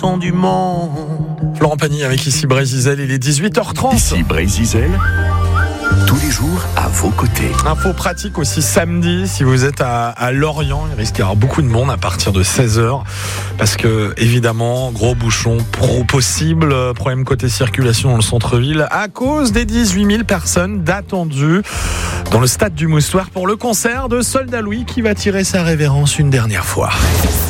Du monde. Florent Pagny avec Ici Brésil, il est 18h30. Ici Brésil, tous les jours à vos côtés. Info pratique aussi samedi, si vous êtes à Lorient, il risque d'y avoir beaucoup de monde à partir de 16h. Parce que, évidemment, gros bouchon possible, problème côté circulation dans le centre-ville, à cause des 18 000 personnes d'attendues dans le stade du Moustoir pour le concert de Soldat Louis qui va tirer sa révérence une dernière fois.